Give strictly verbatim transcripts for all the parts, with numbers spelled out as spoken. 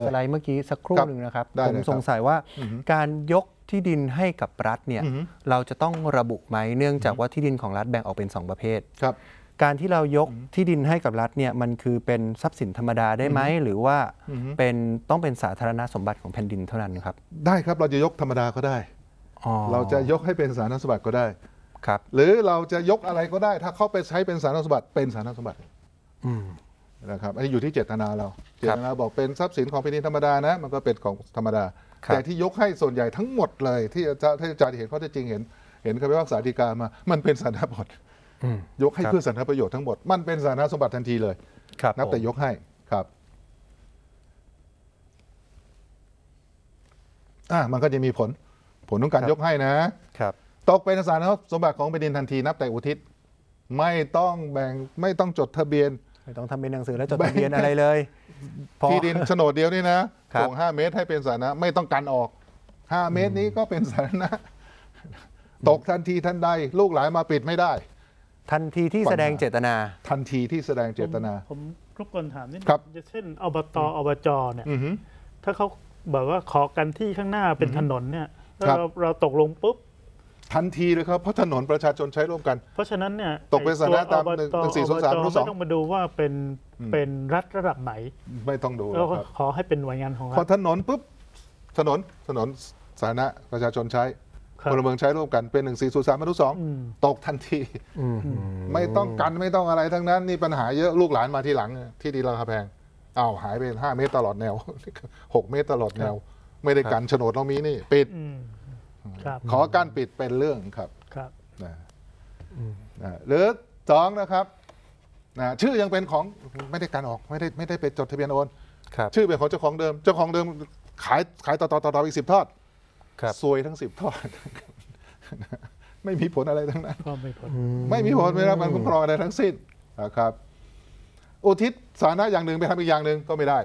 สไลด์เมื่อกี้สักครู่หนึ่งนะครับผมสงสัยว่าการยกที่ดินให้กับรัฐเนี่ยเราจะต้องระบุไหมเนื่องจากว่าที่ดินของรัฐแบ่งออกเป็นสองประเภทครับการที่เรายกที่ดินให้กับรัฐเนี่ยมันคือเป็นทรัพย์สินธรรมดาได้ไหมหรือว่าเป็นต้องเป็นสาธารณสมบัติของแผ่นดินเท่านั้นครับได้ครับเราจะยกธรรมดาก็ได้เราจะยกให้เป็นสาธารณสมบัติก็ได้ครับหรือเราจะยกอะไรก็ได้ถ้าเขาไปใช้เป็นสาธารณสมบัติเป็นสาธารณสมบัตินะครับอันนี้อยู่ที่เจตนาเราเจตนาบอกเป็นทรัพย์สินของแผ่นดินธรรมดานะมันก็เป็นของธรรมดาแต่ที่ยกให้ส่วนใหญ่ทั้งหมดเลยที่อาจารย์อาจารย์เห็นข้อเท็จจริงเห็นเห็นคำพิพากษาฎีกามามันเป็นสาธารณสมบัติยกให้เพื่อสาธารณประโยชน์ทั้งหมดมันเป็นสาธารณสมบัติทันทีเลยนับแต่ยกให้ครับอ่ามันก็จะมีผลผลของการยกให้นะครับตกเป็นสาธารณสมบัติของแผ่นดินทันทีนับแต่อุทิศไม่ต้องแบ่งไม่ต้องจดทะเบียนไม่ต้องทำเป็นหนังสือและจดทะเบียนอะไรเลยที่ดินโฉนดเดียวนี่นะส่งห้าเมตรให้เป็นสาธารณะไม่ต้องกันออกห้าเมตรนี้ก็เป็นสาธารณะตกทันทีทันใดลูกหลานมาปิดไม่ได้ทันทีที่แสดงเจตนาทันทีที่แสดงเจตนาผมรบกวนถามนิดนึงเช่นอบตอบจเนี่ยถ้าเขาบอกว่าขอกันที่ข้างหน้าเป็นถนนเนี่ยเราเราตกลงปุ๊บทันทีเลยครับเพราะถนนประชาชนใช้ร่วมกันเพราะฉะนั้นเนี่ยตกเป็นสาธารณะตามหนึ่งสี่สองสามรูปสองไม่ต้องมาดูว่าเป็นเป็นรัฐระดับไหนไม่ต้องดูเราขอให้เป็นหน่วยงานของรัฐพอถนนปุ๊บถนนถนนสาธารณะประชาชนใช้พลเมืองใช้ร่วมกันเป็นหนึ่งสี่ศูนย์สามอนุสองตกทันทีไม่ต้องกันไม่ต้องอะไรทั้งนั้นนี่ปัญหาเยอะลูกหลานมาทีหลังที่ดินราคาแพงอ้าวหายไปห้าเมตรตลอดแนวหกเมตรตลอดแนวไม่ได้กันโฉนดเรามีนี่ปิดขอการปิดเป็นเรื่องครับนะหรือสองนะครับนะชื่อยังเป็นของไม่ได้การออกไม่ได้ไม่ได้ไปจดทะเบียนโอนชื่อเป็นของเจ้าของเดิมเจ้าของเดิมขายขายต่อต่อต่ออีกสิบทอดซวยทั้งสิบทอดไม่มีผลอะไรทั้งนั้นไม่มีผลไม่รับการคุ้มครองอะไรทั้งสิ้นนะครับอุทิศสาธารณะอย่างหนึ่งไปทำอีกอย่างหนึ่งก็ไม่ได้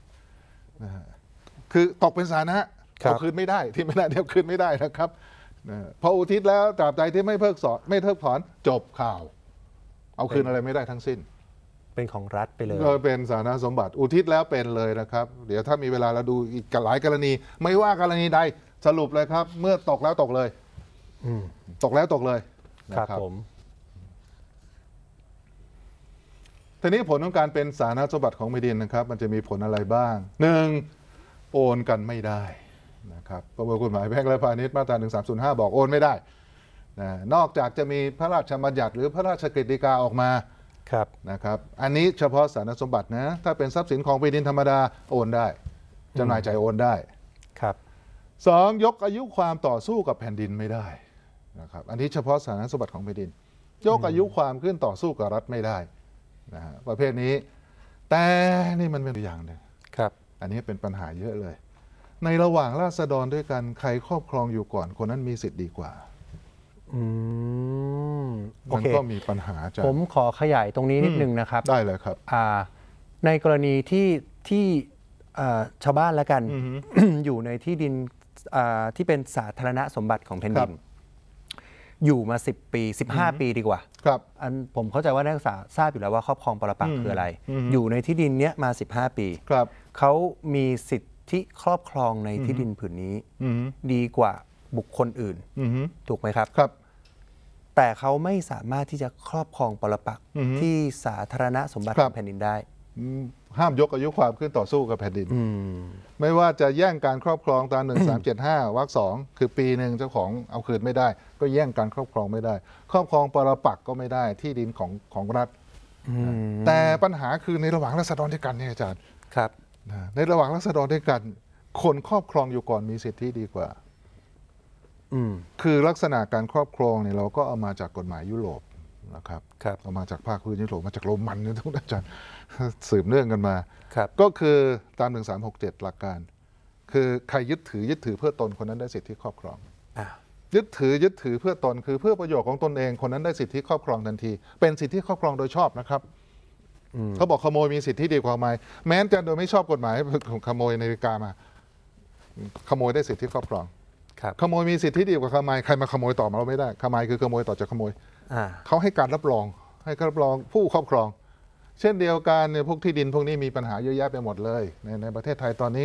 คือตกเป็นสาธารณะเอาคืนไม่ได้ที่ไม่ได้เดี๋ยวคืนไม่ได้นะครับพออุทิศแล้วตราบใดที่ไม่เพิกถอนไม่เพิกถอนจบข่าวเอาคืนอะไรไม่ได้ทั้งสิ้นเป็นของรัฐไปเลยเป็นสาธารณสมบัติอุทิศแล้วเป็นเลยนะครับเดี๋ยวถ้ามีเวลาเราดูอีกหลายกรณีไม่ว่ากรณีใดสรุปเลยครับเมื่อตกแล้วตกเลยตกแล้วตกเลยครับผมทีนี้ผลของการเป็นสาธารณสมบัติของแผ่นดินนะครับมันจะมีผลอะไรบ้างหนึ่งโอนกันไม่ได้นะครับประมวลกฎหมายแพ่งและพาณิชย์มาตราหนึ่งสามศูนย์ห้าบอกโอนไม่ได้นะนอกจากจะมีพระราชบัญญัติหรือพระราชกฤษฎีกาออกมานะครับอันนี้เฉพาะสาธารณสมบัตินะถ้าเป็นทรัพย์สินของแผ่นดินธรรมดาโอนได้จำหน่ายจ่ายโอนได้ครับสองยกอายุความต่อสู้กับแผ่นดินไม่ได้นะครับอันนี้เฉพาะสาธารณสมบัติของแผ่นดินยกอายุความขึ้นต่อสู้กับรัฐไม่ได้นะฮะประเภทนี้แต่นี่มันเป็นตัวอย่างหนึ่งครับอันนี้เป็นปัญหาเยอะเลยในระหว่างราษฎรด้วยกันใครครอบครองอยู่ก่อนคนนั้นมีสิทธิ์ดีกว่าอืมมันก็มีปัญหาจ้ะผมขอขยายตรงนี้นิดนึงนะครับได้เลยครับอ่าในกรณีที่ที่ชาวบ้านแล้วกัน อยู่ในที่ดินที่เป็นสาธารณสมบัติของแผ่นดินอยู่มาสิบปีสิบห้าปีดีกว่าครับอันผมเข้าใจว่านักศึกษาทราบอยู่แล้วว่าครอบครองปรปักษ์คืออะไรอยู่ในที่ดินเนี้ยมาสิบห้าปีครับเขามีสิทธิครอบครองในที่ดินผืนนี้ดีกว่าบุคคลอื่นถูกไหมครับครับแต่เขาไม่สามารถที่จะครอบครองปรปักษ์ที่สาธารณสมบัติของแผ่นดินได้ห้ามยกอายุความขึ้นต่อสู้กับแผ่นดินไม่ว่าจะแย่งการครอบครองตามหนึ่งสามเจ็ดห้าวรรคสองคือปีหนึ่งเจ้าของเอาคืนไม่ได้ก็แย่งการครอบครองไม่ได้ครอบครองปรปักษ์ก็ไม่ได้ที่ดินของของรัฐแต่ปัญหาคือในระหว่างราษฎรด้วยกันเนี่ยอาจารย์ครับในระหว่างราษฎรด้วยกันคนครอบครองอยู่ก่อนมีสิทธิดีกว่าคือลักษณะการครอบครองเนี่ยเราก็เอามาจากกฎหมายยุโรปนะครับเอามาจากภาคพื้นยุโรปมาจากโรมันนี่ทุกท่านอาจารย์สืบเนื่องกันมาก็คือตามหนึ่งสามหกเจ็ดหลักการคือใครยึดถือยึดถือเพื่อตนคนนั้นได้สิทธิครอบครองยึดถือยึดถือเพื่อตนคือเพื่อประโยชน์ของตนเองคนนั้นได้สิทธิครอบครองทันทีเป็นสิทธิครอบครองโดยชอบนะครับเขาบอกขโมยมีสิทธิดีกว่าไหมแม้จะโดยไม่ชอบกฎหมายขโมยนาฬิกามาขโมยได้สิทธิครอบครองขโมยมีสิทธิดีกว่าขโมยใครมาขโมยต่อมาเราไม่ได้ขโมยคือขโมยต่อจากขโมยเขาให้การรับรองให้การรับรองผู้ครอบครองเช่นเดียวกันในพวกที่ดินพวกนี้มีปัญหาเยอะแยะไปหมดเลยในในประเทศไทยตอนนี้